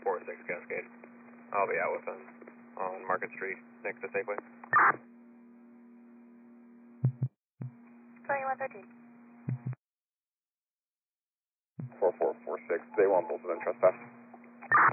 4446 Cascade. I'll be out with them on Market Street next to Safeway. 2113. 4446, they want both of them trespass.